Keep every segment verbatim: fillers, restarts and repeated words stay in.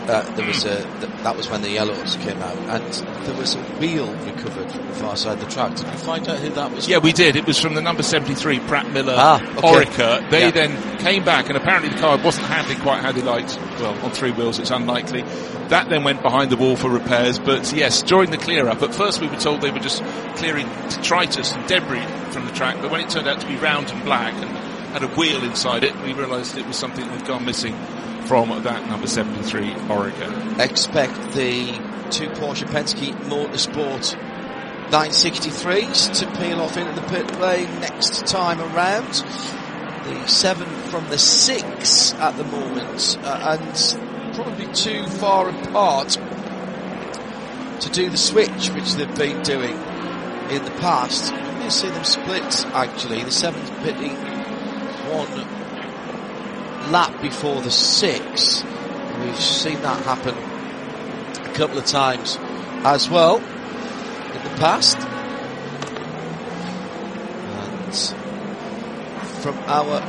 Uh, there was a, th- that was when the yellows came out, and there was a wheel recovered from the far side of the track. Did you find out who that was? Yeah, we did. It was from the number seventy-three, Pratt Miller ah, okay. Orica. They yeah. then came back, and apparently the car wasn't handling quite how they liked. Well, on three wheels, it's unlikely. That then went behind the wall for repairs, but yes, during the clear-up, at first we were told they were just clearing detritus and debris from the track, but when it turned out to be round and black and had a wheel inside it, we realised it was something that had gone missing from that number seventy-three Orica. Expect the two Porsche Penske Motorsport nine sixty-threes to peel off into the pit lane next time around. The seven from the six at the moment, uh, and probably too far apart to do the switch, which they've been doing in the past. You may see them split, actually. The seven's pitting one lap before the six. We've seen that happen a couple of times as well in the past. And from our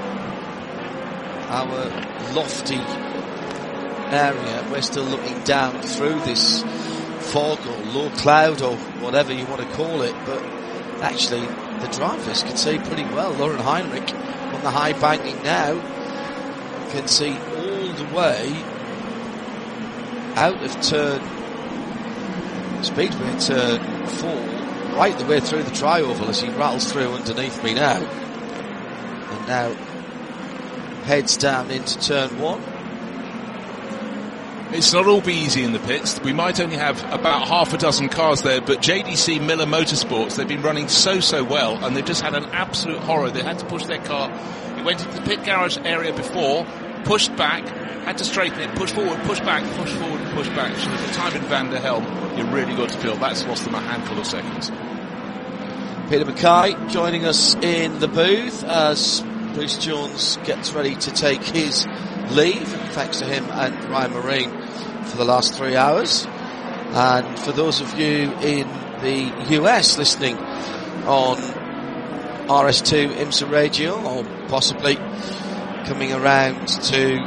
our lofty area, we're still looking down through this fog or low cloud or whatever you want to call it, but actually the drivers can see pretty well. Lauren Heinrich on the high banking now can see all the way out of turn Speedway turn four, right the way through the tri-oval as he rattles through underneath me now, and now heads down into turn one. It's not all be easy in the pits. We might only have about half a dozen cars there, but J D C Miller Motorsports, they've been running so, so well, and they've just had an absolute horror. They had to push their car. It went into the pit garage area before, pushed back, had to straighten it, push forward, push back, push forward, push back. So with the time in Van der Helm, you really got to feel that's lost them a handful of seconds. Peter Mackay joining us in the booth as Bruce Jones gets ready to take his leave. Thanks to him and Ryan Marine for the last three hours. And for those of you in the U S listening on R S two IMSA Radio, or possibly coming around to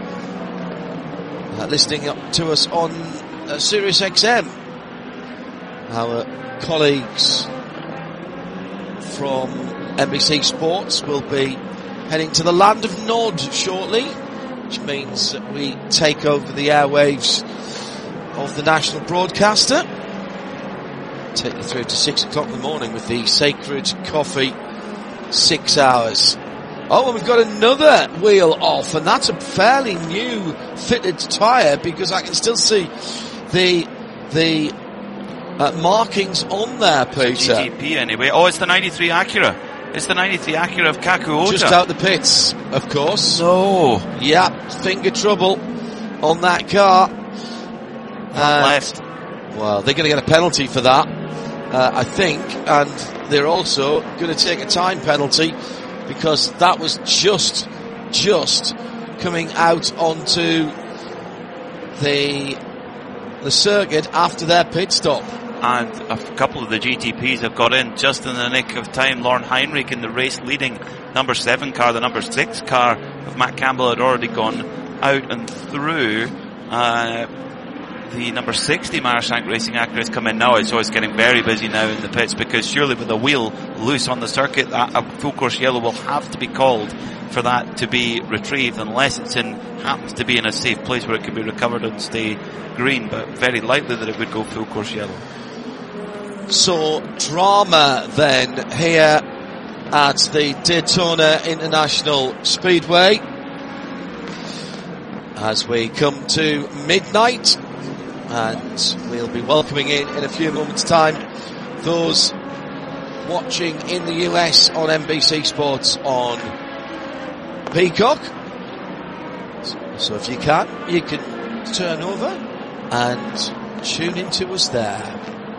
uh, listening up to us on uh, Sirius X M, our colleagues from N B C Sports will be heading to the land of Nod shortly, which means that we take over the airwaves of the national broadcaster. Take you through to six o'clock in the morning with the Sacred Coffee six hours. Oh, and we've got another wheel off, and that's a fairly new fitted tyre, because I can still see the the uh, markings on there, Peter. G T P anyway. Oh, it's the ninety-three Acura. It's the ninety-three Acura of Kaku Ota. Just out the pits, of course. No. Yeah, finger trouble on that car. Not left. Well, they're going to get a penalty for that, uh, I think, and they're also going to take a time penalty, because that was just, just coming out onto the the circuit after their pit stop. And a couple of the G T Ps have got in just in the nick of time. Lauren Heinrich in the race leading number seven car. The number six car of Matt Campbell had already gone out and through. Uh, the number sixty Marashank Racing Acura has come in now, so it's getting very busy now in the pits, because surely with a wheel loose on the circuit, that a full course yellow will have to be called for that to be retrieved, unless it's in happens to be in a safe place where it can be recovered and stay green, but very likely that it would go full course yellow. So drama then here at the Daytona International Speedway as we come to midnight, and we'll be welcoming in in a few moments time those watching in the U S on N B C Sports on Peacock. So if you can, you can turn over and tune into us there.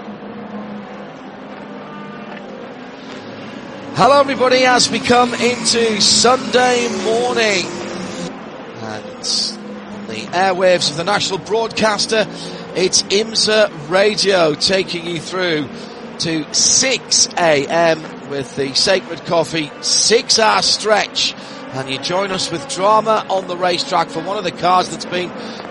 Hello everybody, as we come into Sunday morning, and on the airwaves of the national broadcaster, it's IMSA Radio taking you through to six a.m. with the Sacred Coffee six hour stretch, and you join us with drama on the racetrack for one of the cars that's been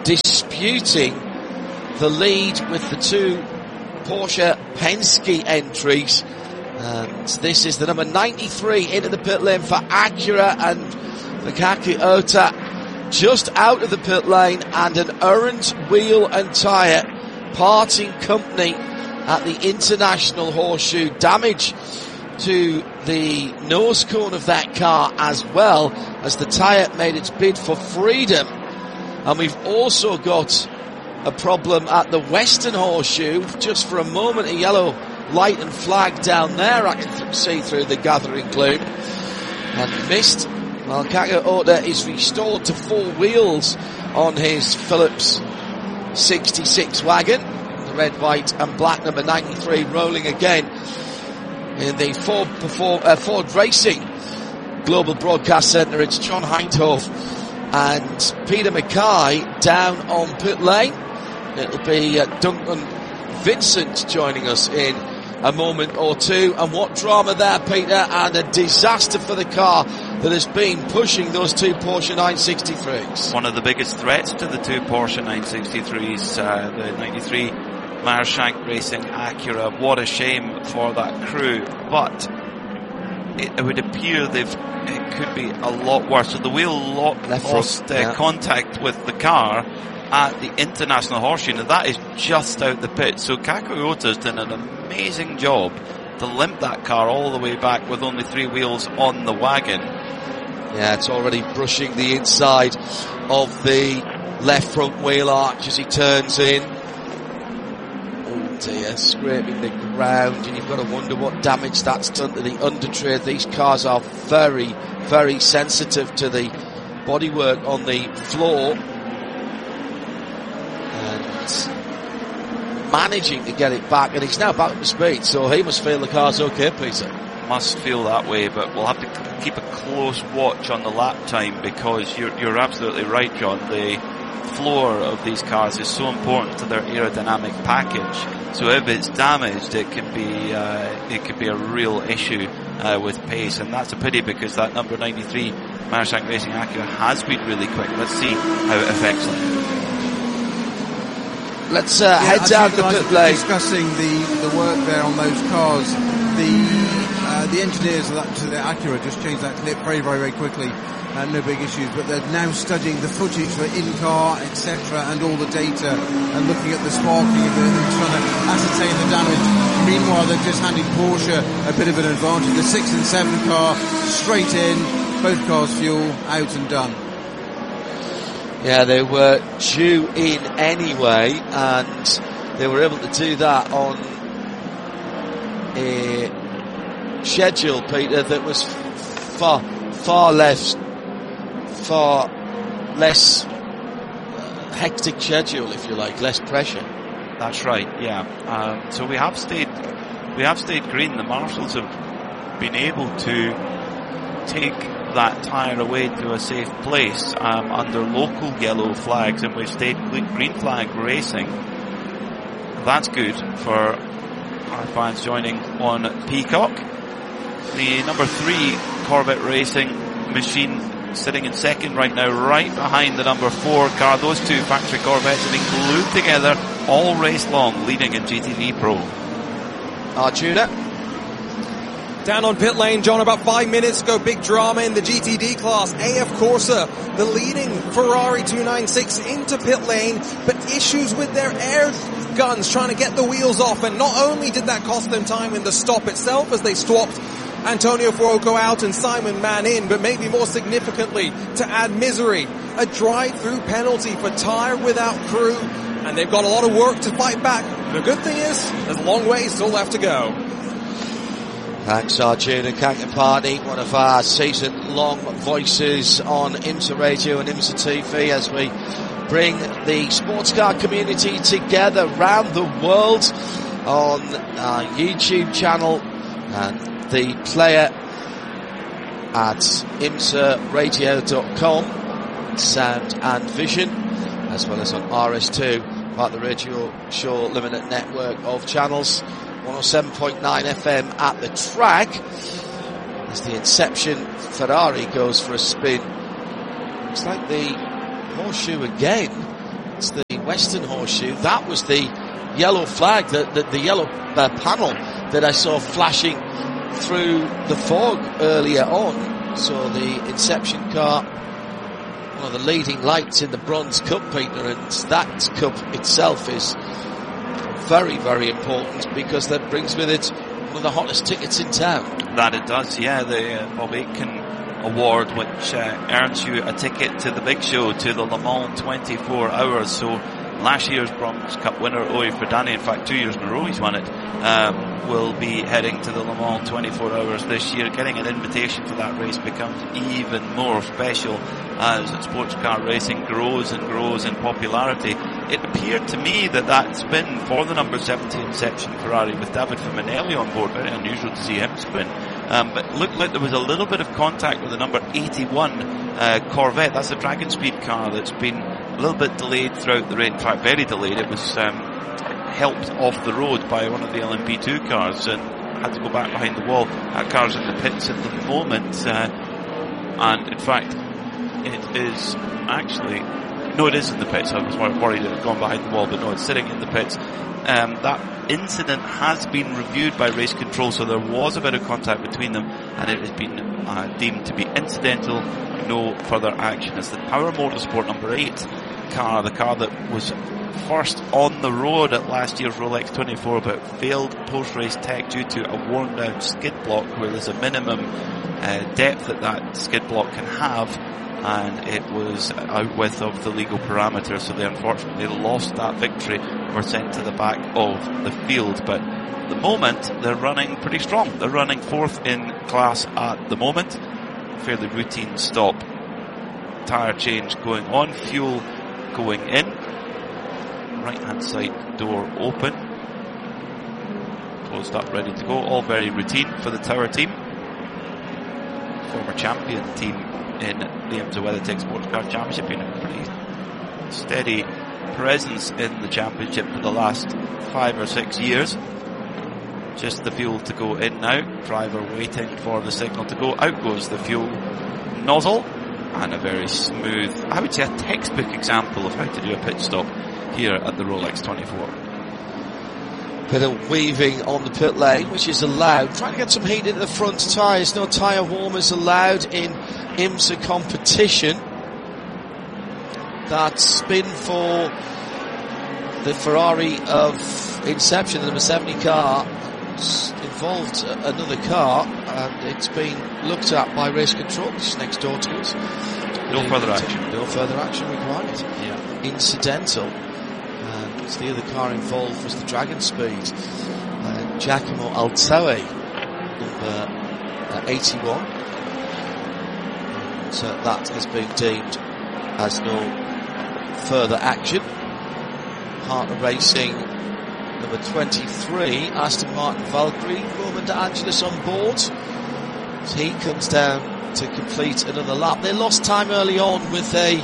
disputing the lead with the two Porsche Penske entries. And this is the number ninety-three into the pit lane for Acura, and Takaki Ota just out of the pit lane, and an errant wheel and tyre parting company at the International Horseshoe. Damage to the nose cone of that car, as well as the tyre made its bid for freedom. And we've also got a problem at the Western Horseshoe. Just for a moment, a yellow light and flag down there. I can th- see through the gathering gloom. And missed. Well, Takaki Ota is restored to four wheels on his Phillips sixty-six wagon. The red, white and black number ninety-three rolling again in the Ford, perform, uh, Ford Racing Global Broadcast Centre. It's John Hindhoff and Peter Mackay down on pit lane. It'll be uh, Duncan Vincent joining us in a moment or two. And what drama there, Peter, and a disaster for the car that has been pushing those two Porsche nine sixty-threes. One of the biggest threats to the two Porsche nine sixty-threes, uh, the ninety-three Meyershank Racing Acura. What a shame for that crew, but it, it would appear they've it could be a lot worse. So the wheel lot lost uh, yeah. contact with the car at the International Horseshoe, and that is just out the pit. So Takaki Ota's done an amazing job to limp that car all the way back with only three wheels on the wagon. Yeah, it's already brushing the inside of the left front wheel arch as he turns in. Oh dear, scraping the ground, and you've got to wonder what damage that's done to the undertrade. These cars are very, very sensitive to the bodywork on the floor. Managing to get it back, and he's now back up to speed, so he must feel the car's okay, Peter. Must feel that way, but we'll have to keep a close watch on the lap time, because you're, you're absolutely right, John. The floor of these cars is so important to their aerodynamic package. So if it's damaged, it can be uh, it could be a real issue uh, with pace, and that's a pity, because that number ninety-three Meyershank Racing Acura has been really quick. Let's see how it affects them. Let's uh, yeah, head down the pit lane. Discussing the, the work there on those cars. The uh, the engineers of that, to the Acura just changed that clip very, very, very quickly. Uh, no big issues, but they're now studying the footage for in-car, et cetera, and all the data, and looking at the sparking of it and trying to ascertain the damage. Meanwhile, they're just handing Porsche a bit of an advantage. The six and seven car straight in, both cars fuel, out and done. Yeah, they were due in anyway, and they were able to do that on a schedule, Peter, that was far, far less, far less hectic schedule, if you like, less pressure. That's right, yeah. Um, so we have stayed, we have stayed green. The marshals have been able to take that tyre away to a safe place um, under local yellow flags, and we've stayed green flag racing. That's good for our fans joining on Peacock. The number three Corvette Racing machine sitting in second right now, right behind the number four car. Those two factory Corvettes have been glued together all race long, leading in G T D Pro. Arjuna down on pit lane, John, about five minutes ago, big drama in the G T D class. A F Corsa, the leading Ferrari two ninety-six, into pit lane, but issues with their air guns trying to get the wheels off, and not only did that cost them time in the stop itself as they swapped Antonio Fuoco out and Simon Mann in, but maybe more significantly, to add misery, a drive-through penalty for tyre without crew, and they've got a lot of work to fight back. The good thing is, there's a long way still left to go. Thanks, Arjuna Kankapani, one of our season-long voices on IMSA Radio and IMSA T V, as we bring the sports car community together round the world on our YouTube channel and the player at imsa radio dot com, sound and vision, as well as on R S two, part of the Radio Show Limited network of channels. one oh seven point nine F M at the track as the Inception Ferrari goes for a spin. Looks like the horseshoe again at the Western Horseshoe, that was the yellow flag, the, the, the yellow uh, panel that I saw flashing through the fog earlier on. So the Inception car, one of the leading lights in the Bronze Cup, Peter, and that cup itself is very, very important because that brings with it one of the hottest tickets in town. That it does, yeah. The uh, Bob Aitken Award, which uh, earns you a ticket to the big show, to the Le Mans twenty-four hours. So last year's Bronze Cup winner, Oey Ferdani, in fact two years in a row he's won it, um, will be heading to the Le Mans twenty-four hours this year. Getting an invitation for that race becomes even more special as sports car racing grows and grows in popularity. It appeared to me that that spin for the number seventy Inception Ferrari with David Fiminelli on board, very unusual to see him spin, um, but it looked like there was a little bit of contact with the number eighty-one uh, Corvette. That's a Dragon Speed car that's been a little bit delayed throughout the race, in fact very delayed. It was um, helped off the road by one of the L M P two cars and had to go back behind the wall. That car's in the pits at the moment, uh, and in fact it is actually, no it is in the pits, I was worried it had gone behind the wall, but no, it's sitting in the pits. Um, that incident has been reviewed by race control, so there was a bit of contact between them and it has been uh, deemed to be incidental, no further action. As the Power Motorsport number eight car, the car that was first on the road at last year's Rolex twenty-four but failed post-race tech due to a worn down skid block where there's a minimum uh, depth that that skid block can have, and it was out width of the legal parameter, so they unfortunately lost that victory, were sent to the back of the field. But at the moment they're running pretty strong. They're running fourth in class at the moment. Fairly routine stop, tyre change going on, fuel going in, right hand side door open, closed up, ready to go, all very routine for the Tower team, former champion team in the IMSA WeatherTech Sports Car Championship, been a pretty steady presence in the championship for the last five or six years. Just the fuel to go in now, driver waiting for the signal to go, out goes the fuel nozzle, and a very smooth, I would say a textbook example of how to do a pit stop here at the Rolex twenty-four. Bit of weaving on the pit lane, which is allowed. Trying to get some heat into the front tyres. No tyre warmers allowed in IMSA competition. That spin for the Ferrari of Inception, the number seventy car, involved another car, and it's been looked at by race control, which is next door to us. No further action. No further action required. Yeah. Incidental. And the other car involved was the Dragon Speed. Uh, Giacomo Altoe, number uh, eighty-one. So that has been deemed as no further action. Partner Racing, number twenty-three, Aston Martin Valkyrie, Roman De Angelis on board. So he comes down to complete another lap. They lost time early on with a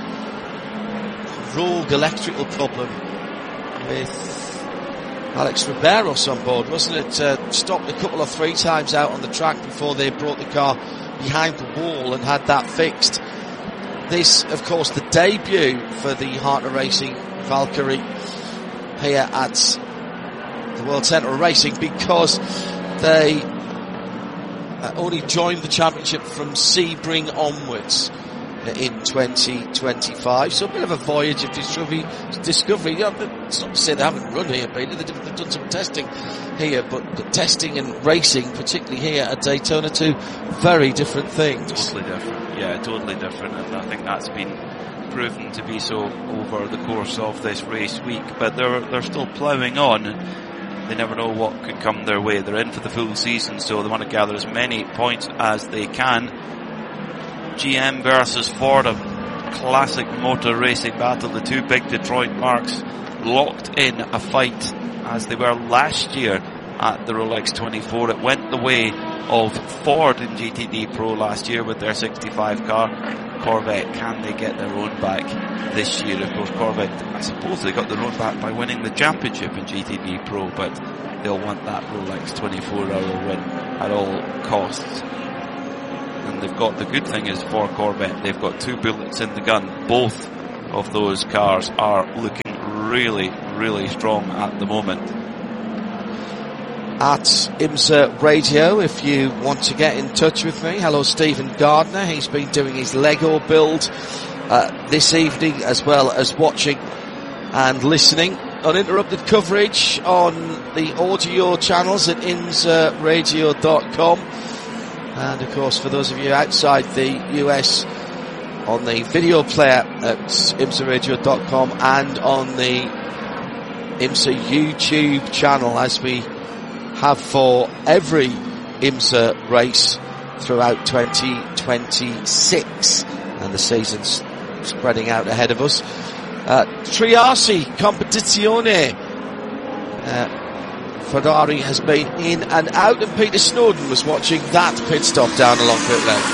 rogue electrical problem with Alex Riberos on board, wasn't it? Uh, stopped a couple or three times out on the track before they brought the car behind the wall and had that fixed. This, of course, the debut for the Hartner Racing Valkyrie here at the World Centre of Racing, because they uh, only joined the championship from Sebring onwards in twenty twenty-five, so a bit of a voyage of discovery. discovery. Yeah, it's not to say they haven't run here, Peter. They've, they've done some testing here, but, but testing and racing, particularly here at Daytona, two very different things. Totally different, yeah, totally different, and I think that's been proven to be so over the course of this race week. But they're they're still ploughing on. They never know what could come their way. They're in for the full season, so they want to gather as many points as they can. G M versus Ford, a classic motor racing battle. The two big Detroit marks locked in a fight as they were last year at the Rolex twenty-four. It went the way of Ford in G T D Pro last year with their sixty-five car. Corvette, can they get their own back this year? Of course, Corvette, I suppose they got their own back by winning the championship in G T D Pro, but they'll want that Rolex twenty-four hour win at all costs. And they've got, the good thing is for Corvette, they've got two bullets in the gun, both of those cars are looking really, really strong at the moment. At IMSA Radio, if you want to get in touch with me. Hello, Stephen Gardner. He's been doing his Lego build uh, this evening, as well as watching and listening. Uninterrupted coverage on the audio channels at imsa radio dot com. And of course, for those of you outside the U S, on the video player at imsa radio dot com and on the IMSA YouTube channel, as we have for every IMSA race throughout twenty twenty-six, and the season's spreading out ahead of us. Uh, Triarsi Competizione. Uh, Ferrari has been in and out, and Peter Snowden was watching that pit stop down along pit lane.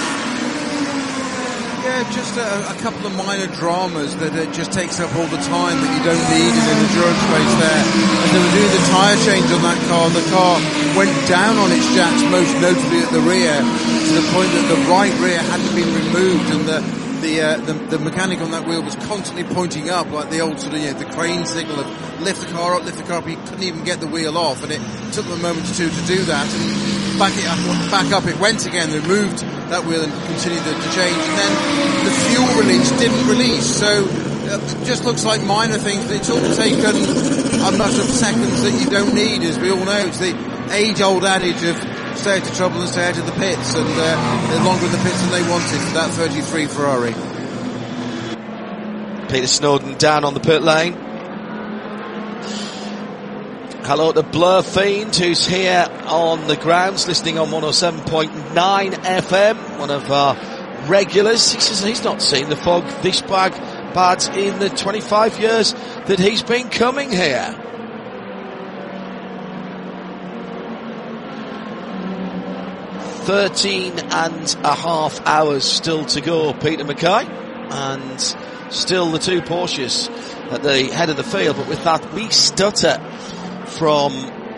Yeah, just a, a couple of minor dramas that it just takes up all the time that you don't need in an endurance race there. As they were doing the tyre change on that car, the car went down on its jacks, most notably at the rear, to the point that the right rear hadn't been removed, and the The, uh, the the mechanic on that wheel was constantly pointing up, like the old sort of, you know, the crane signal of lift the car up, lift the car up. He couldn't even get the wheel off, and it took them a moment or two to do that, and back it up, back up it went again. They removed that wheel and continued the, the change, and then the fuel release didn't release. So uh, it just looks like minor things, but it's all taken a matter of seconds that you don't need, as we all know. It's the age-old adage of stay out of trouble and stay out of the pits, and uh, they're longer in the pits than they wanted for that thirty-three Ferrari. Peter Snowden down on the pit lane. Hello to Blur Fiend, who's here on the grounds listening on one oh seven point nine F M, one of our regulars. He says he's not seen the fog this bad, bad in the twenty-five years that he's been coming here. thirteen and a half hours still to go, Peter Mackay, and still the two Porsches at the head of the field, but with that wee stutter from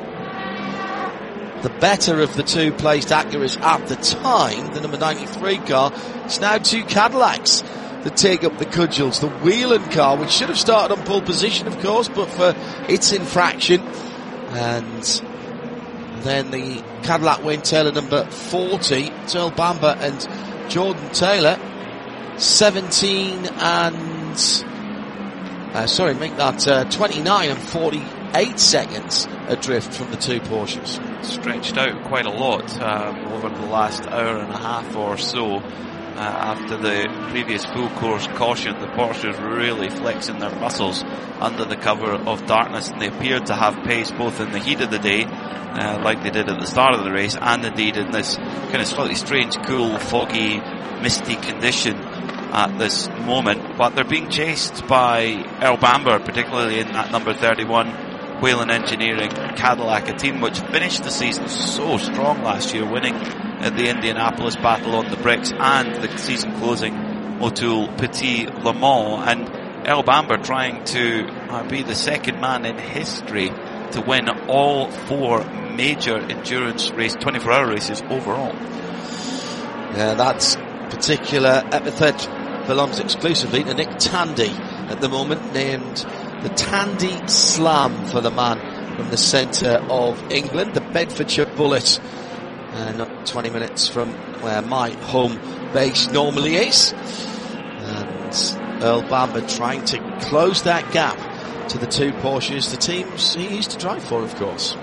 the better of the two placed Acuras at the time, the number ninety-three car. It's now two Cadillacs that take up the cudgels. The Whelan car, which should have started on pole position, of course, but for its infraction, and then the Cadillac Wayne-Taylor number forty, Earl Bamber and Jordan Taylor, seventeen and, uh, sorry, make that uh, twenty-nine and forty-eight seconds adrift from the two Porsches. Stretched out quite a lot um, over the last hour and a half or so. Uh, after the previous full course caution, the Porsches really flexing their muscles under the cover of darkness, and they appeared to have pace both in the heat of the day, uh, like they did at the start of the race, and indeed in this kind of slightly strange, cool, foggy, misty condition at this moment. But they're being chased by Earl Bamber, particularly in that number thirty-one Whelen Engineering Cadillac, a team which finished the season so strong last year, winning at the Indianapolis Battle on the Bricks and the season closing Motul Petit Le Mans, and Earl Bamber trying to uh, be the second man in history to win all four major endurance race, twenty-four hour races overall. Yeah, that particular epithet belongs exclusively to Nick Tandy at the moment, named the Tandy Slam for the man from the centre of England, the Bedfordshire Bullet, uh, not twenty minutes from where my home base normally is. And Earl Bamber trying to close that gap to the two Porsches, the teams he used to drive for, of course.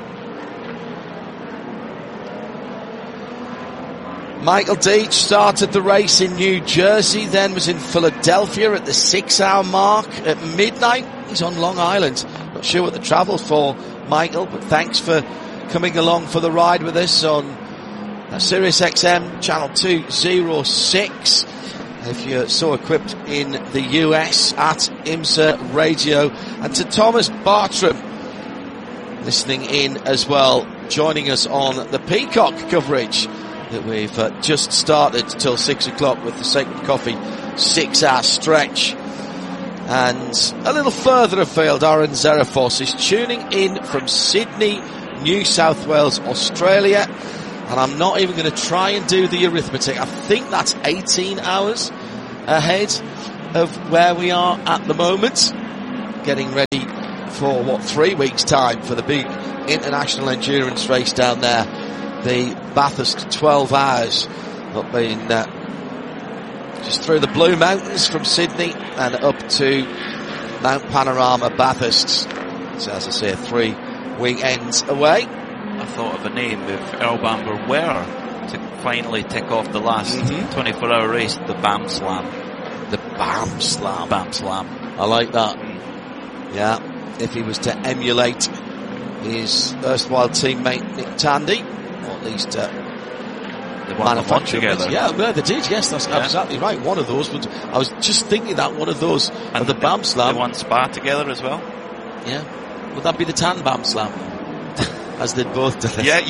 Michael Deitch started the race in New Jersey, then was in Philadelphia at the six hour mark. At midnight, he's on Long Island. Not sure what the travel's for, Michael, but thanks for coming along for the ride with us on uh, Sirius X M channel two oh six. If you're so equipped in the U S, at IMSA Radio. And to Thomas Bartram, listening in as well, joining us on the Peacock coverage that we've uh, just started till six o'clock with the Sacred Coffee six hour stretch. And a little further afield, Aaron Zerafos is tuning in from Sydney, New South Wales, Australia. And I'm not even going to try and do the arithmetic. I think that's eighteen hours ahead of where we are at the moment, getting ready for what, three weeks time for the big international endurance race down there, the Bathurst twelve hours, up in uh, just through the Blue Mountains from Sydney and up to Mount Panorama Bathurst. So as I say, three weekends away. I thought of a name if Earl Bamber were to finally tick off the last mm-hmm. twenty-four hour race, the BAM Slam. The BAM Slam. BAM Slam. I like that. Mm. Yeah, if he was to emulate his erstwhile teammate Nick Tandy, or at least uh, they manufactured together. Yeah, well, they did. Yes, that's yeah. exactly right. One of those. Would, I was just thinking that one of those and of the, the BAM Slam. They won Spa together as well. Yeah. Would that be the Tan BAM Slam? As they'd both done it. Yeah,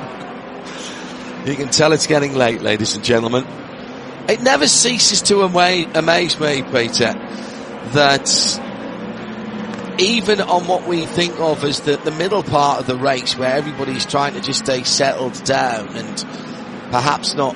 yeah. You can tell it's getting late, ladies and gentlemen. It never ceases to ama- amaze me, Peter, that even on what we think of as the, the middle part of the race, where everybody's trying to just stay settled down and perhaps not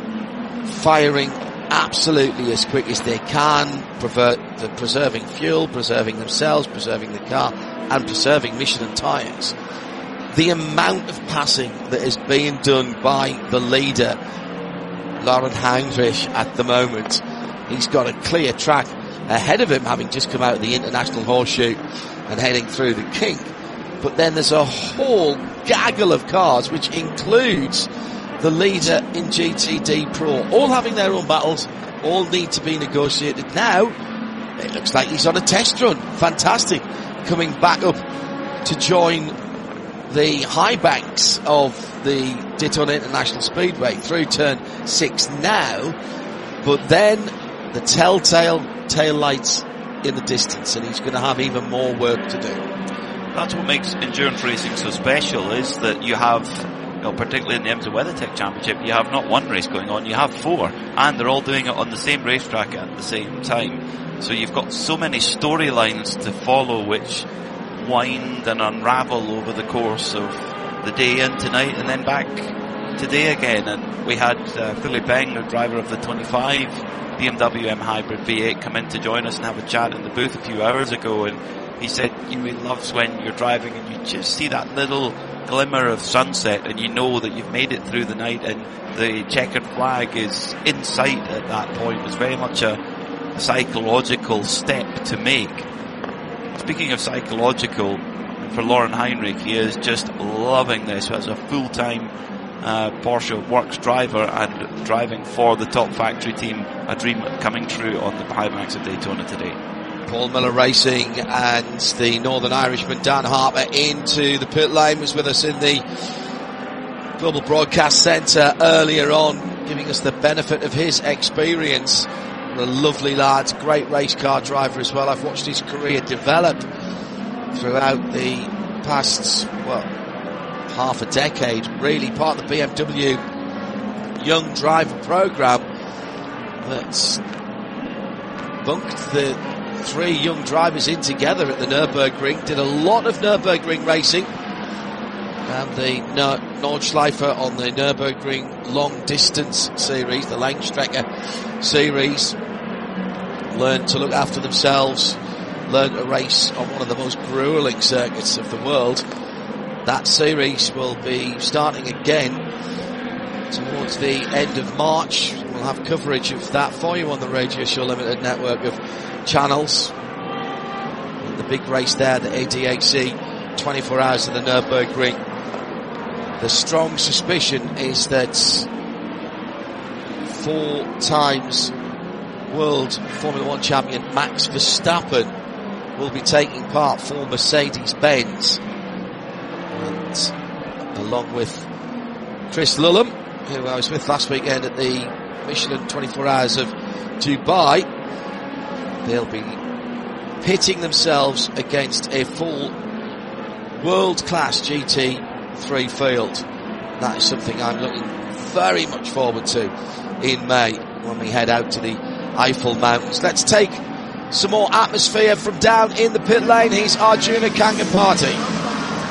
firing absolutely as quick as they can, prefer, preserving fuel, preserving themselves, preserving the car, and preserving Michelin tyres. The amount of passing that is being done by the leader, Lauren Heinrich, at the moment. He's got a clear track ahead of him, having just come out of the International Horseshoe and heading through the Kink. But then there's a whole gaggle of cars, which includes the leader in G T D Pro, all having their own battles, all need to be negotiated. Now, it looks like he's on a test run. Fantastic. Coming back up to join the high banks of the Daytona International Speedway through turn six now, but then the telltale tail lights in the distance, and he's going to have even more work to do. That's what makes endurance racing so special, is that you have, you know, particularly in the IMSA WeatherTech Championship, you have not one race going on, you have four, and they're all doing it on the same racetrack at the same time. So you've got so many storylines to follow, which wind and unravel over the course of the day and tonight, and then back today again. And we had uh, Philip Eng, the driver of the twenty-five B M W M Hybrid V eight, come in to join us and have a chat in the booth a few hours ago, and he said, you know, he loves when you're driving and you just see that little glimmer of sunset and you know that you've made it through the night and the checkered flag is in sight at that point. It's very much a psychological step to make. Speaking of psychological, for Lauren Heinrich, he is just loving this as a full-time uh, Porsche Works driver and driving for the top factory team, a dream coming true on the high banks of Daytona today. Paul Miller Racing and the Northern Irishman Dan Harper into the pit lane, was with us in the Global Broadcast Centre earlier on, giving us the benefit of his experience. A lovely lad, great race car driver as well. I've watched his career develop throughout the past, well, half a decade, really, part of the B M W Young Driver Programme that's bunked the three young drivers in together at the Nürburgring. Did a lot of Nürburgring racing and the Nordschleife on the Nürburgring long distance series, the Langstrecke series. Learned to look after themselves, learned to race on one of the most grueling circuits of the world. That series will be starting again towards the end of March. We'll have coverage of that for you on the Radio Show Limited network of channels. And the big race there, the A D A C, twenty-four hours of the Nürburgring. The strong suspicion is that four times World Formula One champion Max Verstappen will be taking part for Mercedes-Benz, and along with Chris Lullum, who I was with last weekend at the Michelin twenty-four hours of Dubai, they'll be pitting themselves against a full world-class G T three field. That is something I'm looking very much forward to in May when we head out to the Eiffel Mountains. Let's take some more atmosphere from down in the pit lane. He's Arjuna Kangampati.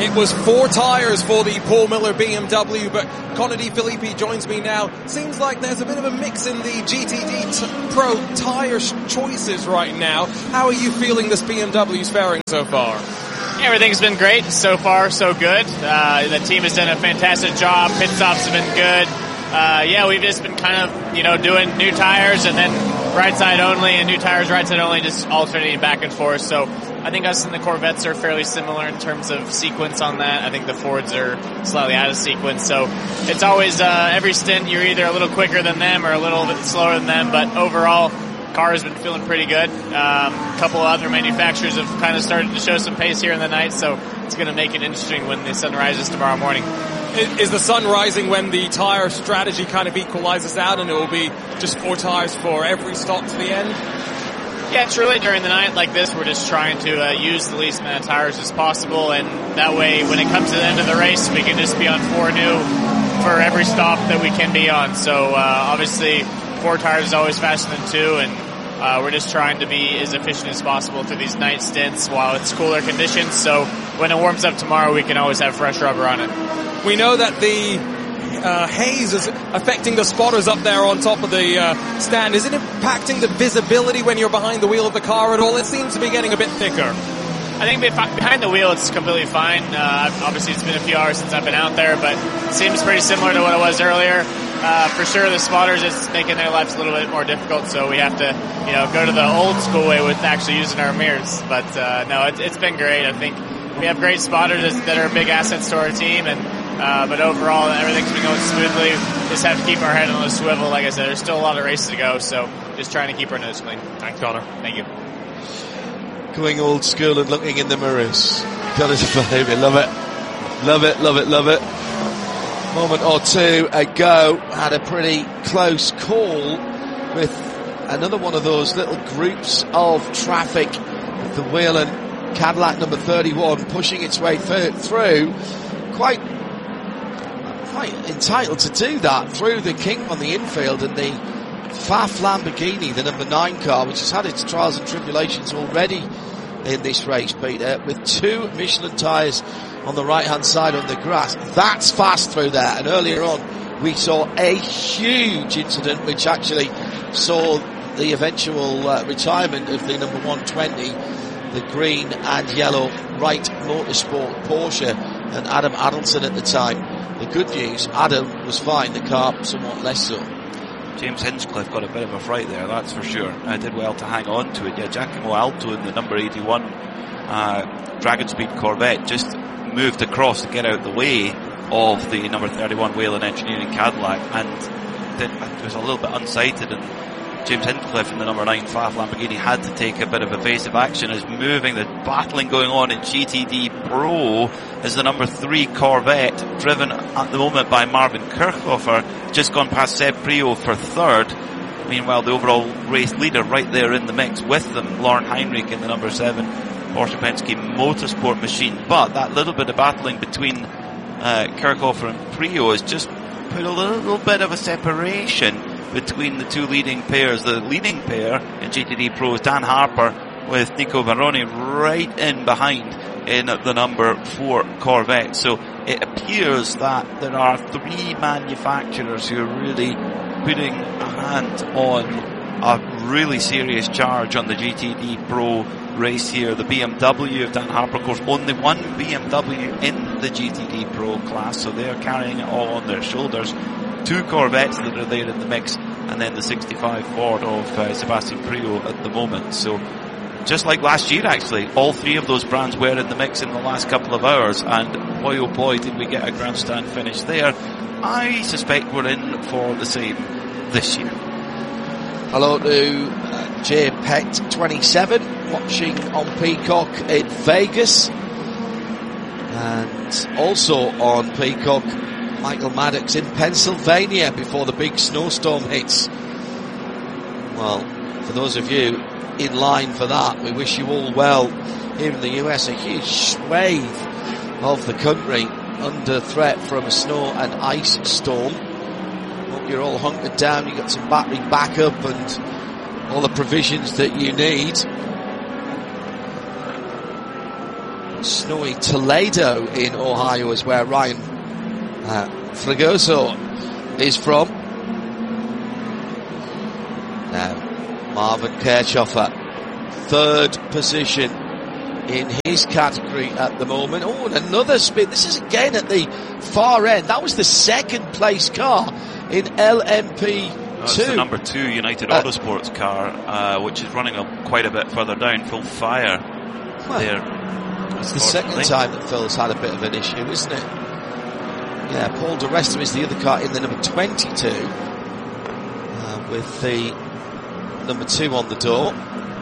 It was four tyres for the Paul Miller B M W, but Connor De Filippi joins me now. Seems like there's a bit of a mix in the G T D t- Pro tyre sh- choices right now. How are you feeling this B M W's faring so far? Everything's been great. So far, so good. Uh, the team has done a fantastic job. Pit stops have been good. Uh, yeah, we've just been kind of, you know, doing new tires and then right side only and new tires right side only, just alternating back and forth. So I think us and the Corvettes are fairly similar in terms of sequence on that. I think the Fords are slightly out of sequence. So it's always, uh, every stint you're either a little quicker than them or a little bit slower than them. But overall, car has been feeling pretty good. Um, a couple of other manufacturers have kind of started to show some pace here in the night. So it's going to make it interesting when the sun rises tomorrow morning. Is the sun rising when the tyre strategy kind of equalizes out and it will be just four tyres for every stop to the end? Yeah, truly during the night like this, we're just trying to uh, use the least amount of tires as possible, and that way when it comes to the end of the race, we can just be on four new for every stop that we can be on. So uh, obviously four tires is always faster than two, and uh, we're just trying to be as efficient as possible through these night stints while it's cooler conditions. So when it warms up tomorrow, we can always have fresh rubber on it. We know that the uh, haze is affecting the spotters up there on top of the uh, stand. Is it impacting the visibility when you're behind the wheel of the car at all? It seems to be getting a bit thicker. I think behind the wheel it's completely fine. Uh, obviously it's been a few hours since I've been out there, but it seems pretty similar to what it was earlier. Uh, for sure the spotters, it's making their lives a little bit more difficult, so we have to, you know, go to the old school way with actually using our mirrors. But uh, no, it, it's been great. I think we have great spotters that are big assets to our team, and Uh, but overall, everything's been going smoothly. Just have to keep our head on the swivel. Like I said, there's still a lot of races to go, so just trying to keep our nose clean. Thanks, Connor. Thank you. Going old school and looking in the mirrors. Connor De Filippi, love it. Love it, love it, love it. Moment or two ago, had a pretty close call with another one of those little groups of traffic with the Whelen Cadillac number thirty-one pushing its way th- through. Quite quite entitled to do that through the king on the infield, and the F A F Lamborghini, the number nine car, which has had its trials and tribulations already in this race, Peter, with two Michelin tyres on the right hand side on the grass. That's fast through there, and earlier on we saw a huge incident which actually saw the eventual uh, retirement of the number one twenty, the green and yellow Wright Motorsport Porsche, and Adam Adelson at the time. The good news, Adam was fine, the car somewhat less so. James Hinchcliffe got a bit of a fright there, that's for sure. I did well to hang on to it. Yeah, Giacomo Alto in the number eighty-one uh, Dragon Speed Corvette just moved across to get out the way of the number thirty-one Whelen Engineering Cadillac, and did, it was a little bit unsighted, and James Hinchcliffe in the number nine F A F Lamborghini had to take a bit of evasive action as moving, the battling going on in G T D Pro as the number three Corvette, driven at the moment by Marvin Kirchhofer, just gone past Seb Prio for third. Meanwhile, the overall race leader right there in the mix with them, Lauren Heinrich in the number seven Porsche Penske Motorsport machine. But that little bit of battling between uh, Kirchhofer and Prio has just put a little, little bit of a separation between the two leading pairs. The leading pair in G T D Pro is Dan Harper with Nico Varrone right in behind in the number four Corvette. So it appears that there are three manufacturers who are really putting a hand on a really serious charge on the G T D Pro race here. The B M W of Dan Harper, of course, only one B M W in the G T D Pro class, so they're carrying it all on their shoulders. Two Corvettes that are there in the mix, and then the sixty-five Ford of uh, Sebastian Prio at the moment. So just like last year, actually, all three of those brands were in the mix in the last couple of hours, and boy oh boy did we get a grandstand finish there. I suspect we're in for the same this year. Hello to uh, J Pet twenty-seven watching on Peacock in Vegas, and also on Peacock Michael Maddox in Pennsylvania before the big snowstorm hits. Well, for those of you in line for that, we wish you all well. Here in the U S, a huge swathe of the country under threat from a snow and ice storm. Hope you're all hunkered down, you got some battery backup and all the provisions that you need. snowy Toledo in Ohio is where Ryan uh, Fregoso is from. Now, Marvin Kirchhofer, third position in his category at the moment. Oh, and another spin. This is again at the far end. That was the second place car in L M P two. That's the number two United uh, Autosports car, uh, which is running a, quite a bit further down, full fire well, there. It's the second time that Phil's had a bit of an issue, isn't it? Yeah, Paul de Resta is the other car in the number twenty-two, uh, with the number two on the door.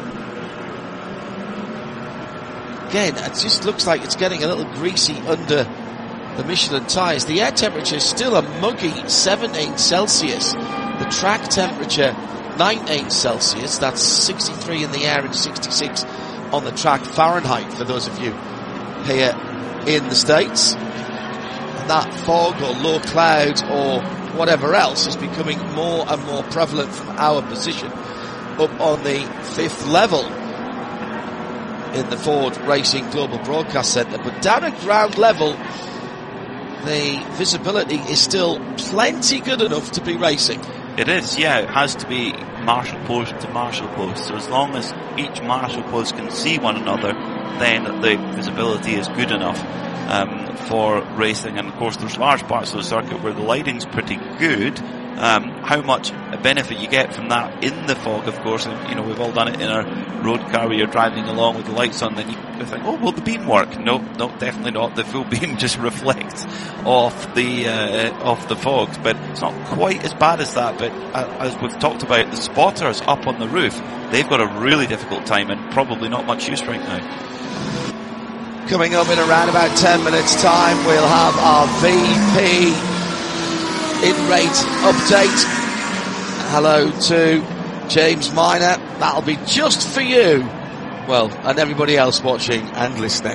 Again, it just looks like it's getting a little greasy under the Michelin tyres. The air temperature is still a muggy seventeen Celsius. The track temperature, nineteen Celsius. That's sixty-three in the air and sixty-six on the track Fahrenheit for those of you here in the States. And that fog or low cloud or whatever else is becoming more and more prevalent from our position up on the fifth level in the Ford Racing Global Broadcast Centre. But down at ground level, the visibility is still plenty good enough to be racing. It is, yeah. It has to be marshal post to marshal post. So as long as each marshal post can see one another, then the visibility is good enough um, for racing. And of course, there's large parts of the circuit where the lighting's pretty good. Um, how much benefit you get from that in the fog, of course, and, you know, we've all done it in our road car where you're driving along with the lights on, then you think, oh, will the beam work? No, no, definitely not. The full beam just reflects off the, uh, off the fog, but it's not quite as bad as that. But uh, as we've talked about, the spotters up on the roof, they've got a really difficult time and probably not much use right now. Coming up in around about ten minutes time, we'll have our V P in-rate update. Hello to James Minor. That'll be just for you. Well, and everybody else watching and listening.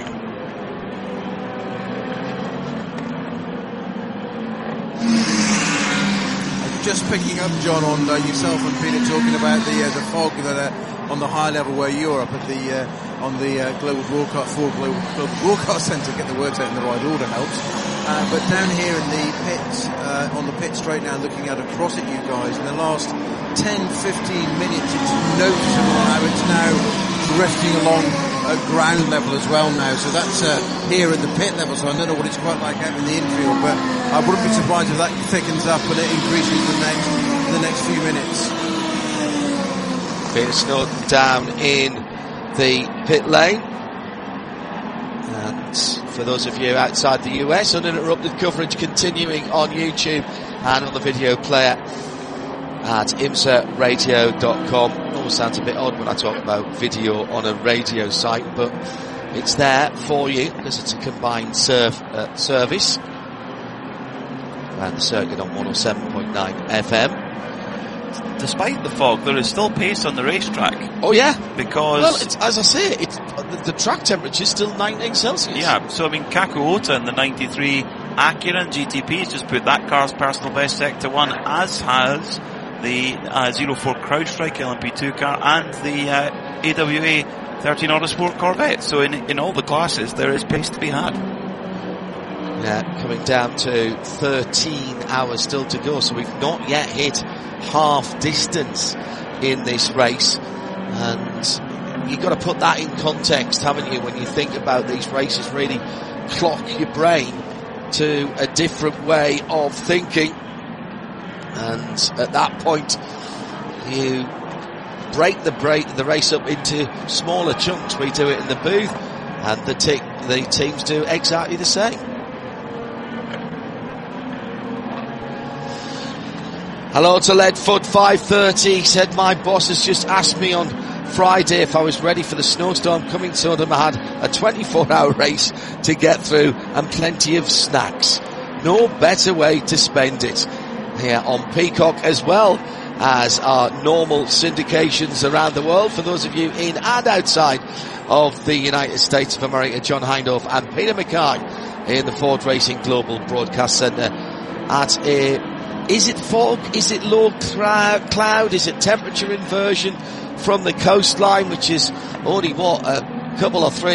Just picking up, John, on uh, yourself and Peter talking about the uh, the fog that uh, on the high level where you're up at the uh, on the uh, Global Broadcast Ford Global, Global Broadcast Centre. Get the words out in the right order helps. Uh, but down here in the pit, uh, on the pit straight now, looking out across at you guys, in the last ten, fifteen minutes, it's noticeable how it's now drifting along at ground level as well now. So that's uh, here at the pit level, so I don't know what it's quite like out in the infield, but I wouldn't be surprised if that thickens up and it increases the next, the next few minutes. Peter Snowden down in the pit lane. And for those of you outside the U S, uninterrupted coverage continuing on YouTube and on the video player at imsa radio dot com. Always sounds a bit odd when I talk about video on a radio site, but it's there for you because it's a combined serve, uh, service around the circuit on one oh seven point nine F M. Despite the fog, there is still pace on the racetrack. Oh yeah, because well, it's, as I say, it's the, the track temperature is still nineteen Celsius. Yeah, so I mean, Kaku Ota in the ninety-three Acura and G T P has just put that car's personal best sector one, as has the uh, oh four CrowdStrike L M P two car and the uh, A W A thirteen Autosport Corvette. So in in all the classes, there is pace to be had. Yeah, coming down to thirteen hours still to go, so we've not yet hit half distance in this race, and you've got to put that in context, haven't you, when you think about these races, really clock your brain to a different way of thinking, and at that point you break the break the race up into smaller chunks. We do it in the booth, and the, t- the teams do exactly the same. Hello to Leadfoot five thirty, said my boss has just asked me on Friday if I was ready for the snowstorm coming to them. I had a twenty-four hour race to get through and plenty of snacks. No better way to spend it. Here on Peacock, as well as our normal syndications around the world. For those of you in and outside of the United States of America, John Hindhaugh and Peter Mackay in the Ford Racing Global Broadcast Centre at a Is it fog? Is it low cloud? Is it temperature inversion from the coastline, which is only, what, a couple or three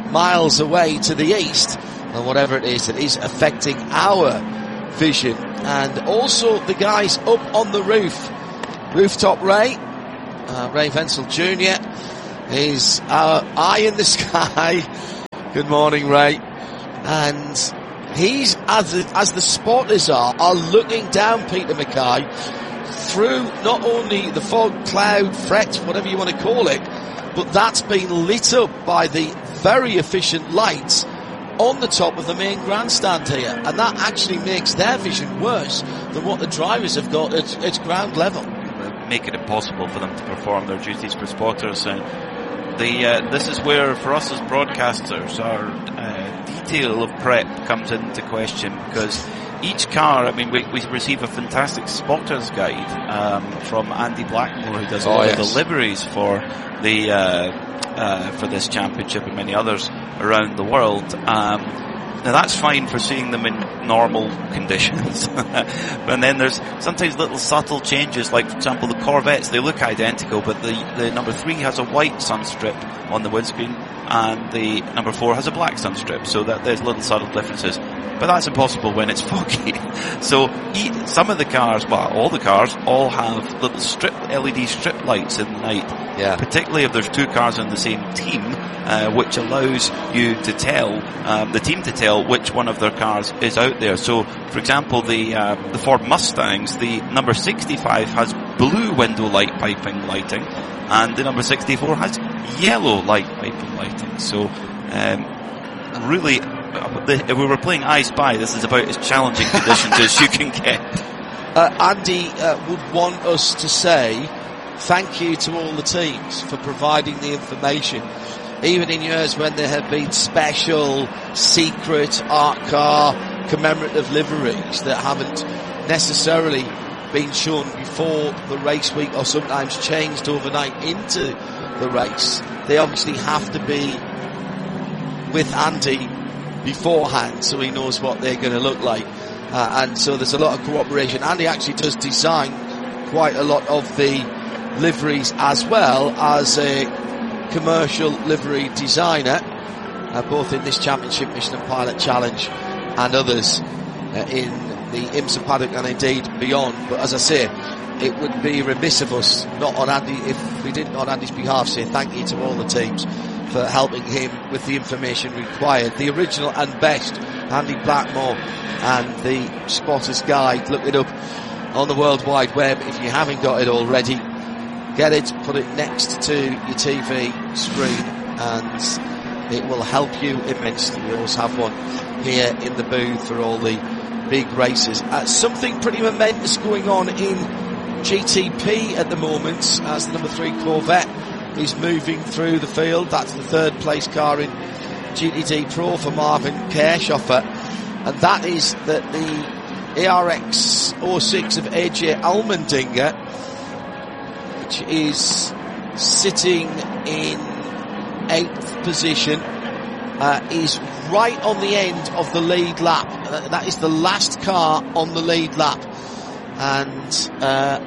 miles away to the east, and whatever it is that is affecting our vision. And also the guys up on the roof, Rooftop Ray, uh, Ray Venzel Junior is our eye in the sky. Good morning, Ray. And he's, as the, as the spotters are, are looking down Peter Mackay through not only the fog, cloud, fret, whatever you want to call it, but that's been lit up by the very efficient lights on the top of the main grandstand here, and that actually makes their vision worse than what the drivers have got at, at ground level. Make it impossible for them to perform their duties for spotters. And the uh, this is where, for us as broadcasters, our uh, detail of prep comes into question, because each car, I mean, we, we receive a fantastic spotters guide um, from Andy Blackmore, who does a oh, lot yes. of the liveries for the uh, uh, for this championship and many others around the world. Um, now that's fine for seeing them in normal conditions, but then there's sometimes little subtle changes, like for example the Corvettes, they look identical, but the, the number three has a white sun strip on the windscreen and the number four has a black sun strip, so that there's little subtle differences. But that's impossible when it's foggy. So some of the cars, well, all the cars, all have little strip L E D strip lights in the night. Yeah. Particularly if there's two cars on the same team, uh, which allows you to tell, um, the team to tell which one of their cars is out there. So, for example, the uh, the Ford Mustangs, the number sixty-five has blue window light piping lighting, and the number sixty-four has yellow light piping lighting. So, um, really, if we were playing I Spy, this is about as challenging conditions as you can get. Uh, Andy uh, would want us to say thank you to all the teams for providing the information, even in years when there have been special, secret, art car, commemorative liveries that haven't necessarily been shown before the race week or sometimes changed overnight into the race. They obviously have to be with Andy beforehand, so he knows what they're going to look like, uh, and so there's a lot of cooperation. Andy actually does design quite a lot of the liveries as well as a commercial livery designer, uh, both in this championship, Michelin Pilot Challenge and others uh, in the IMSA paddock and indeed beyond. But as I say, it would be remiss of us not on Andy, if we didn't on Andy's behalf say thank you to all the teams for helping him with the information required. The original and best Andy Blackmore and the Spotter's Guide. Look it up on the World Wide Web if you haven't got it already. Get it, put it next to your T V screen, and it will help you immensely. We always have one here in the booth for all the big races. Uh, something pretty momentous going on in G T P at the moment, as the number three Corvette is moving through the field. That's the third place car in G T D Pro for Marvin Kirchhofer, and that is that the A R X oh six of A J Allmendinger, which is sitting in eighth position, uh, is right on the end of the lead lap. Uh, that is the last car on the lead lap, and uh,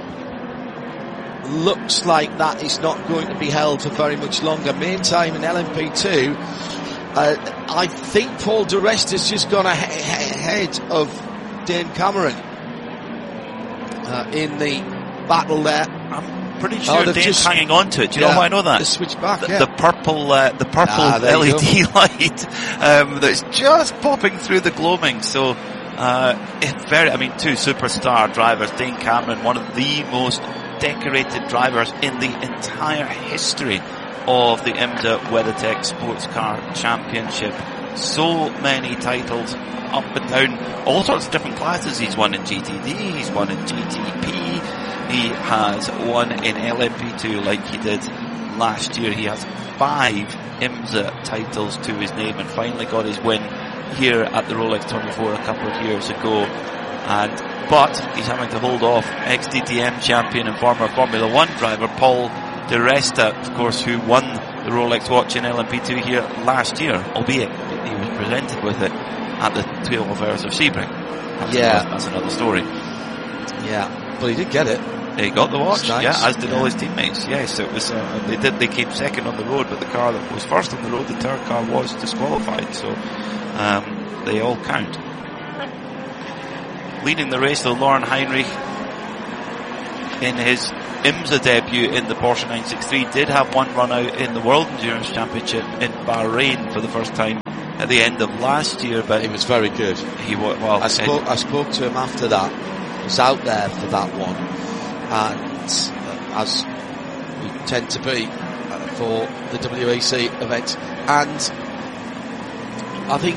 looks like that is not going to be held for very much longer. Main time in L M P two, uh, I think Paul di Resta has just gone ahead of Dane Cameron uh, in the battle there. I'm pretty sure oh, Dane's just, hang on to it. Do you yeah, know how I know that? The switch back, the, yeah. the purple, uh, the purple ah, L E D light um, that's just popping through the gloaming. So, uh, it's very. I mean, two superstar drivers. Dane Cameron, one of the most decorated drivers in the entire history of the IMSA WeatherTech Sports Car Championship. So many titles up and down, all sorts of different classes. He's won in G T D, he's won in G T P, he has won in L M P two like he did last year. He has five IMSA titles to his name, and finally got his win here at the Rolex twenty-four a couple of years ago. And but he's having to hold off ex D T M champion and former Formula One driver Paul di Resta, of course, who won the Rolex watch in L M P two here last year, albeit he was presented with it at the twelve Hours of Sebring. That's yeah, another, that's another story. Yeah, but he did get it. He got the watch, Nice. yeah, as did Yeah. all his teammates. Yes, it was. Uh, they did. They came second on the road, but the car that was first on the road, the third car, was disqualified. So um, they all count. Leading the race, though, Lauren Heinrich, in his IMSA debut in the Porsche nine sixty-three, did have one run out in the World Endurance Championship in Bahrain for the first time at the end of last year. But He was very good. he was well. I spoke, I spoke to him after that. He was out there for that one. And uh, as we tend to be uh, for the W E C event. And I think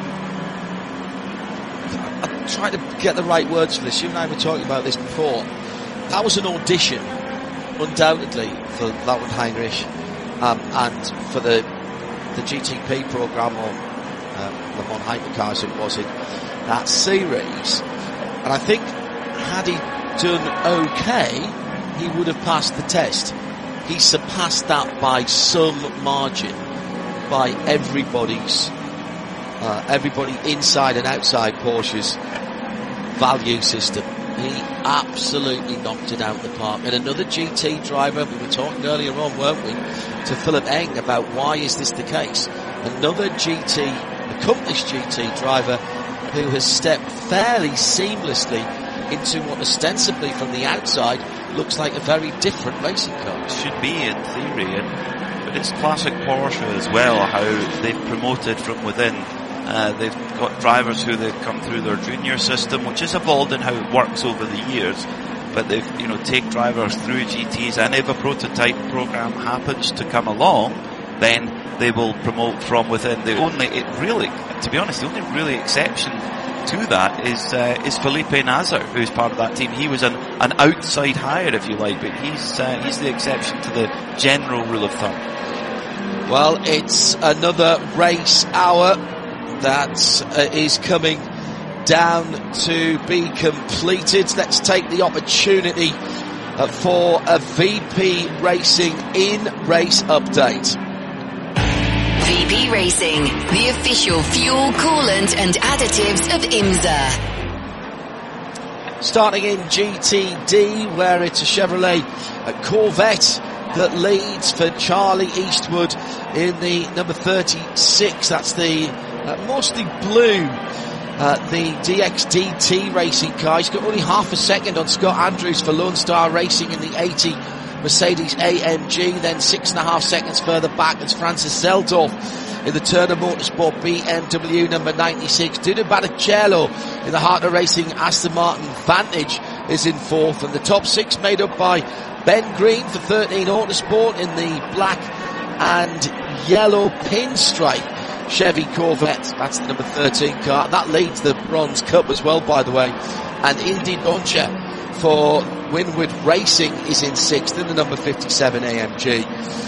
I'm trying to get the right words for this. You and I were talking about this before. That was an audition, undoubtedly, for Lauren Heinrich um, and for the the G T P programme, or uh, Le Mans Hypercars it was in that series. And I think had he done okay, he would have passed the test. He surpassed that by some margin, by everybody's, uh, everybody inside and outside Porsche's value system. He absolutely knocked it out of the park. And another G T driver, we were talking earlier on, weren't we, to Philip Eng about why is this the case. Another G T, accomplished G T driver who has stepped fairly seamlessly into what ostensibly from the outside looks like a very different racing car. Should be in theory, and but it's classic Porsche as well, how they've promoted from within. Uh, they've got drivers who they've come through their junior system, which has evolved in how it works over the years. But they've, you know, take drivers through G Ts, and if a prototype program happens to come along, then they will promote from within. The only, it really, to be honest, the only really exception to that is uh, is Felipe Nasr, who's part of that team. He was an, an outside hire, if you like, but he's uh, he's the exception to the general rule of thumb. Well, it's another race hour that uh, is coming down to be completed. Let's take the opportunity uh, for a V P Racing in-race update. V P Racing, the official fuel, coolant and additives of IMSA. Starting in G T D, where it's a Chevrolet a Corvette that leads for Charlie Eastwood in the number thirty-six. That's the uh, mostly blue, uh, the D X D T racing car. He's got only half a second on Scott Andrews for Lone Star Racing in the eighty Mercedes A M G. Then six and a half seconds further back, it's Francis Zeldorf in the Turner Motorsport B M W number ninety-six. Duno Barrichello in the Hartner Racing Aston Martin Vantage is in fourth, and the top six made up by Ben Green for thirteen Autosport in the black and yellow pinstripe Chevy Corvette. That's the number thirteen car. That leads the Bronze Cup as well, by the way. And Indy Doncha for Winward Racing is in sixth in the number fifty-seven A M G.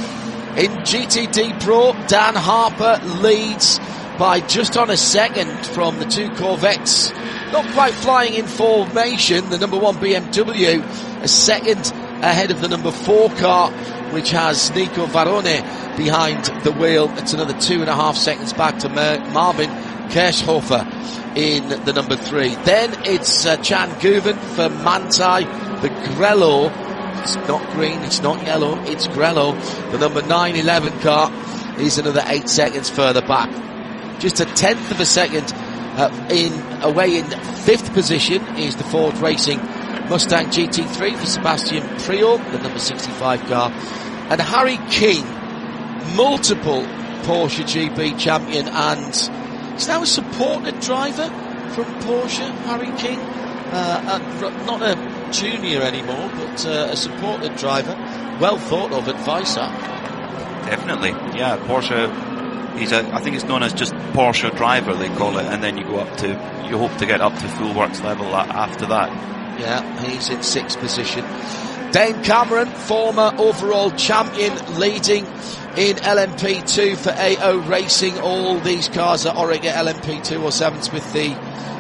In G T D Pro, Dan Harper leads by just on a second from the two Corvettes. Not quite flying in formation. The number one B M W a second ahead of the number four car, which has Nico Varone behind the wheel. It's another two and a half seconds back to Mer- Marvin Kirschhofer in the number three. Then it's uh, Chan Guven for Manthey, the Grello. It's not green, it's not yellow, it's Grello. The number nine eleven car is another eight seconds further back. Just a tenth of a second uh, in away in fifth position is the Ford Racing Mustang G T three for Sebastian Priaulx, the number sixty-five car. And Harry King, multiple Porsche G B champion, and he's now a supported driver from Porsche, Harry King. Uh, uh, not a junior anymore, but uh, a supported driver. Well thought of at Weissach. Definitely, yeah. Porsche, he's a, I think it's known as just Porsche driver, they call it, and then you go up to, you hope to get up to full works level after that. Yeah, he's in sixth position. Dane Cameron, former overall champion, leading in L M P two for A O Racing. All these cars are Oregon L M P two oh sevens with the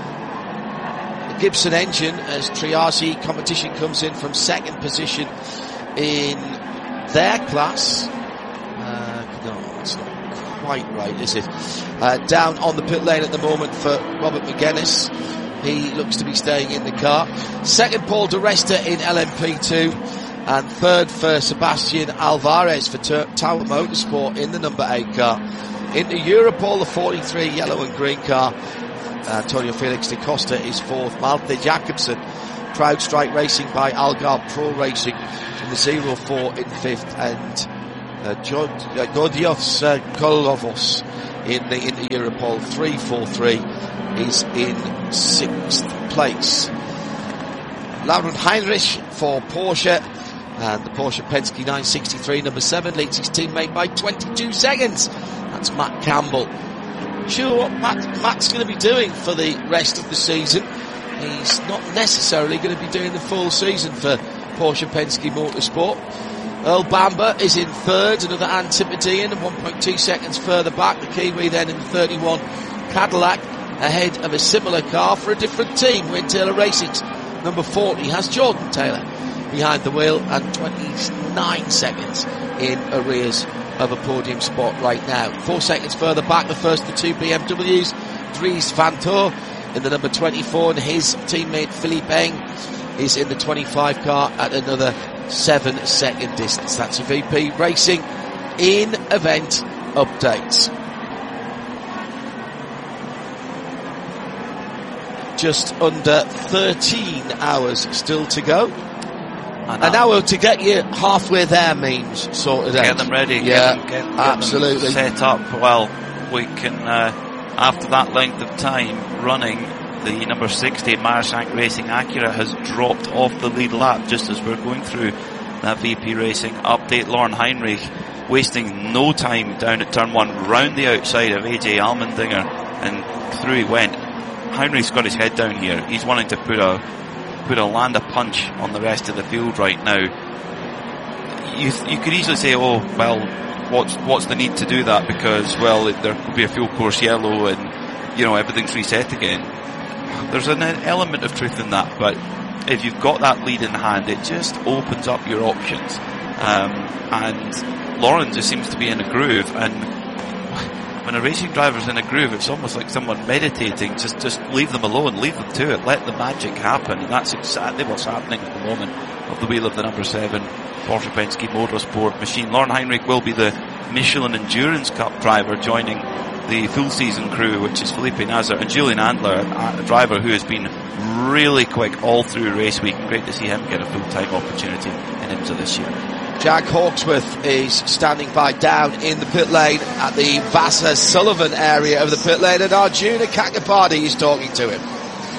Gibson engine, as Triasi competition comes in from second position in their class. Uh, no, that's not quite right, is it? Uh, down on the pit lane at the moment for Robert McGuinness He looks to be staying in the car. Second, Paul Di Resta in L M P two. And third for Sebastian Alvarez for Tower Motorsport in the number eight car. Into Europol, the forty-three yellow and green car. Antonio Felix da Costa is fourth. Malte Jacobsen, Proud Strike Racing by Algarve Pro Racing from the zero four in fifth. And uh, Godios uh, Kolovos in the in the Europol three four three is in sixth place. Laurent Heinrich for Porsche. And the Porsche Penske nine sixty-three, number seven, leads his teammate by twenty-two seconds. That's Matt Campbell. Sure what Matt, Matt's going to be doing for the rest of the season. He's not necessarily going to be doing the full season for Porsche Penske Motorsport. Earl Bamber is in third, another Antipodean, one point two seconds further back. The Kiwi then in the thirty-one Cadillac, ahead of a similar car for a different team. Wayne Taylor Racing's number forty has Jordan Taylor behind the wheel and twenty-nine seconds in arrears of a podium spot right now. Four seconds further back, the first of the two B M Ws, Dries Van Toor in the number twenty-four, and his teammate Philippe Eng is in the twenty-five car at another seven second distance. That's your V P Racing in event updates. Just under thirteen hours still to go. An hour to get you halfway there means sorted out. Get them ready. Yeah, get them, get, get absolutely. Them set up. Well, we can, uh, after that length of time running, the number sixty Marushank Racing Acura has dropped off the lead lap just as we're going through that V P Racing update. Lauren Heinrich wasting no time down at turn one, round the outside of A J Allmendinger, and through he went. Heinrich's got his head down here. He's wanting to put a put a land a punch on the rest of the field right now. You you could easily say, oh well, what's what's the need to do that, because well there could be a full course yellow and you know everything's reset again. There's an element of truth in that, but if you've got that lead in hand, it just opens up your options. Um, and Lauren just seems to be in a groove, and when a racing driver's in a groove, it's almost like someone meditating. Just, just leave them alone, leave them to it, let the magic happen, and that's exactly what's happening at the moment of the wheel of the number seven Porsche Penske Motorsport machine. Lauren Heinrich will be the Michelin Endurance Cup driver, joining the full season crew, which is Felipe Nasr and Julian Andler, a driver who has been really quick all through race week. Great to see him get a full-time opportunity in IMSA this year. Jack Hawksworth is standing by down in the pit lane at the Vassar Sullivan area of the pit lane, and Arjuna Kakapadi is talking to him.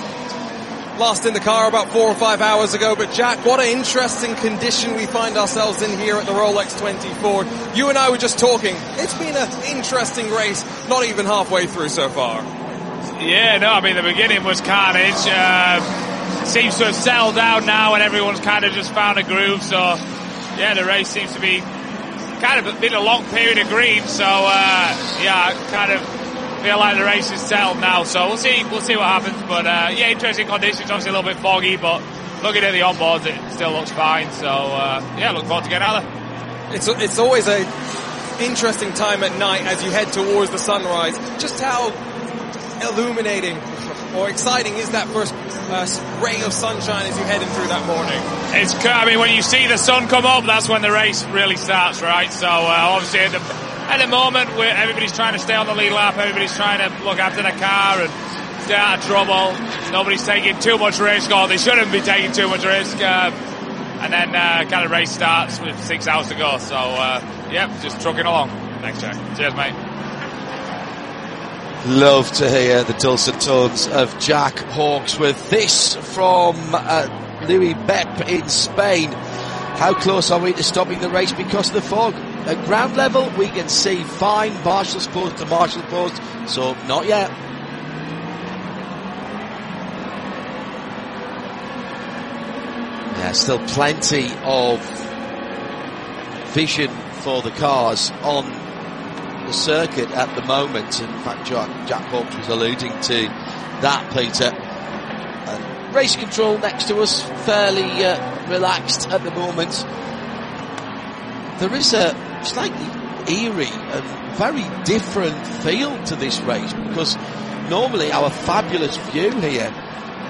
Last in the car about four or five hours ago, but Jack, what an interesting condition we find ourselves in here at the Rolex twenty-four. You and I were just talking. It's been an interesting race, not even halfway through so far. Yeah, no, I mean, the beginning was carnage. Uh, seems to have settled down now, and everyone's kind of just found a groove, so yeah, the race seems to be kind of been a long period of green, so uh, yeah, I kind of feel like the race is settled now, so we'll see we'll see what happens, but uh, yeah, interesting conditions, obviously a little bit foggy, but looking at the onboards it still looks fine, so uh, yeah, look forward to getting out of there. It's, it's always a interesting time at night as you head towards the sunrise. Just how illuminating or exciting is that first uh, ray of sunshine as you're heading through that morning? It's, I mean, when you see the sun come up, that's when the race really starts, right? So uh, obviously at the, at the moment, where everybody's trying to stay on the lead lap, everybody's trying to look after the car and stay out of trouble. Nobody's taking too much risk, or they shouldn't be taking too much risk. Uh, and then uh, kind of race starts with six hours to go. So uh, yeah, just trucking along. Thanks, Jack. Cheers, mate. Love to hear the dulcet tones of Jack Hawksworth. This from uh, Louis Bepp in Spain. How close are we to stopping the race because of the fog? At ground level, we can see fine, Marshall's post to Marshall post, so not yet. Yeah, still plenty of vision for the cars on the circuit at the moment. In fact, Jack, Jack Hawks was alluding to that, Peter. Uh, race control next to us, fairly uh, relaxed at the moment. There is a slightly eerie and very different feel to this race, because normally our fabulous view here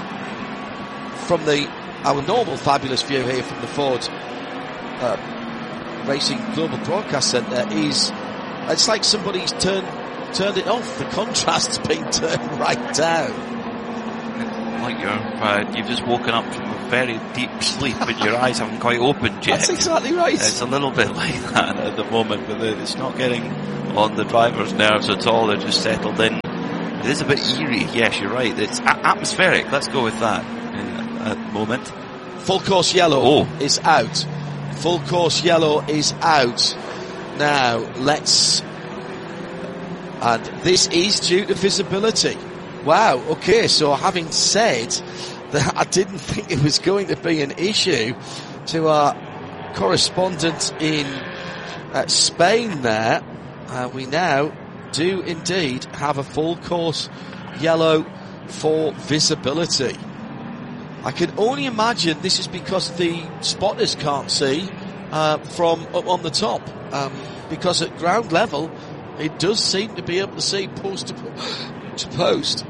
from the our normal fabulous view here from the Ford uh, Racing Global Broadcast Centre is, it's like somebody's turned turned it off. The contrast's been turned right down. Like you're, uh, you've just woken up from a very deep sleep and your eyes haven't quite opened yet. That's exactly right. It's a little bit like that at the moment, but it's not getting on the driver's nerves at all. They're just settled in. It is a bit eerie. Yes, you're right. It's a- atmospheric. Let's go with that uh, at the moment. Full course yellow Oh. is out. Full course yellow is out. Now, let's... And this is due to visibility. Wow, okay, so having said that I didn't think it was going to be an issue, to our correspondent in uh, Spain there, uh, we now do indeed have a full course yellow for visibility. I can only imagine this is because the spotters can't see uh, from up on the top, um, because at ground level it does seem to be able to see post to, to post.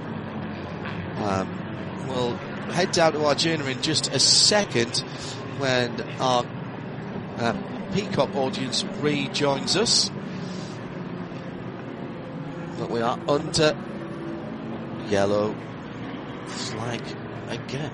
Um, we'll head down to Arjuna in just a second when our uh, Peacock audience rejoins us. But we are under yellow flag again.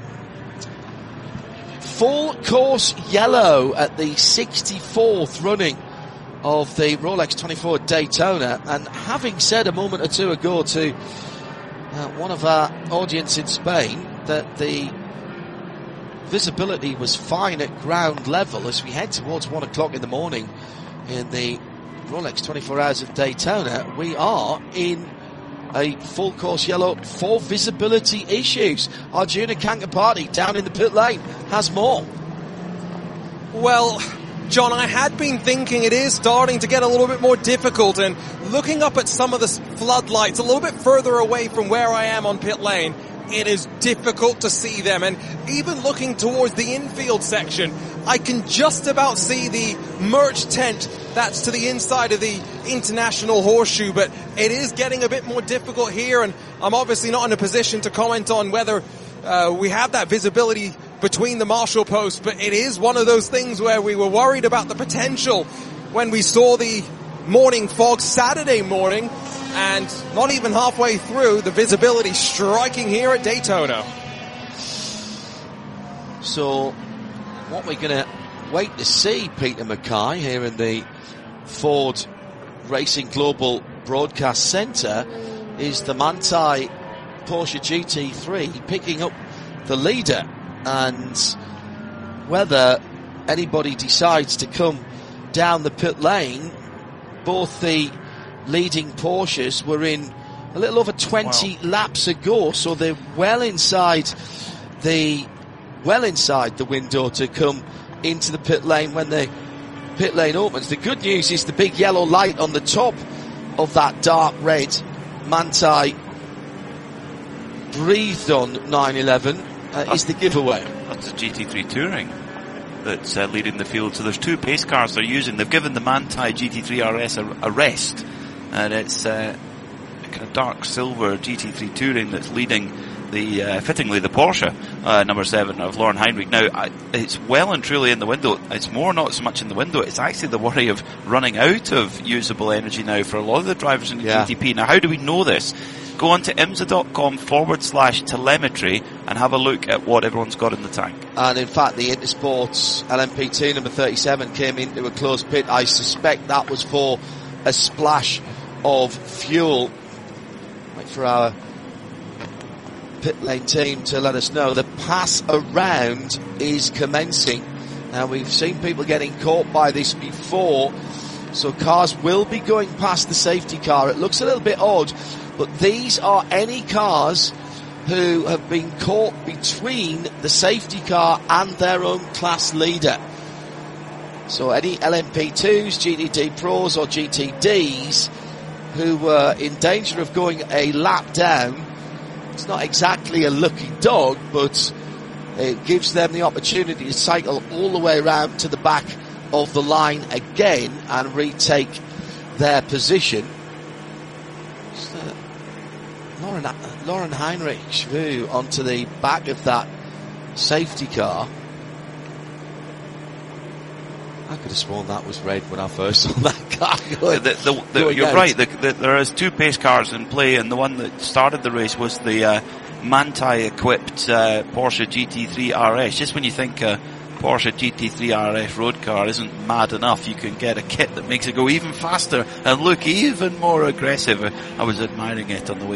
Full course yellow at the sixty-fourth running of the Rolex twenty-four Daytona, and having said a moment or two ago to uh, one of our audience in Spain that the visibility was fine at ground level as we head towards one o'clock in the morning in the Rolex twenty-four Hours of Daytona, we are in a full course yellow for visibility issues. Arjuna Kankapati down in the pit lane has more. Well, John, I had been thinking it is starting to get a little bit more difficult, and looking up at some of the floodlights a little bit further away from where I am on pit lane, it is difficult to see them. And even looking towards the infield section, I can just about see the merch tent that's to the inside of the International Horseshoe, but it is getting a bit more difficult here, and I'm obviously not in a position to comment on whether uh, we have that visibility between the Marshall posts, but it is one of those things where we were worried about the potential when we saw the morning fog Saturday morning, and not even halfway through, the visibility striking here at Daytona. So what we're going to wait to see, Peter Mackay, here in the Ford Racing Global Broadcast Centre, is the Manthey Porsche G T three picking up the leader, and whether anybody decides to come down the pit lane. Both the leading Porsches were in a little over twenty wow. laps ago, so they're well inside the well inside the window to come into the pit lane when the pit lane opens. The good news is the big yellow light on the top of that dark red Manthey breathed on nine eleven uh, is the giveaway. That's the G T three Touring that's uh, leading the field. So there's two pace cars they're using. They've given the Manthey G T three R S a, a rest, and it's uh, a kind of dark silver G T three Touring that's leading the uh, fittingly the Porsche uh, number seven of Lauren Heinrich. Now I, it's well and truly in the window. It's more not so much in the window, it's actually the worry of running out of usable energy now for a lot of the drivers in the yeah. G T P. Now how do we know this? Go on to imsa.com forward slash telemetry and have a look at what everyone's got in the tank. And in fact, the Intersports L M P two number thirty-seven came into a closed pit. I suspect that was for a splash of fuel. Wait for our pit lane team to let us know. The pass around is commencing. Now, we've seen people getting caught by this before, so cars will be going past the safety car. It looks a little bit odd, but these are any cars who have been caught between the safety car and their own class leader. So any L M P twos, G T D Pros or G T Ds who were in danger of going a lap down, it's not exactly a lucky dog, but it gives them the opportunity to cycle all the way around to the back of the line again and retake their position. Lauren, Lauren Heinrich who onto the back of that safety car. I could have sworn that was red when I first saw that car going. The, the, the, going you're out. right. The, the, there is two pace cars in play, and the one that started the race was the uh, Manthey-equipped uh, Porsche G T three R S. Just when you think a Porsche G T three R S road car isn't mad enough, you can get a kit that makes it go even faster and look even more aggressive. I was admiring it on the way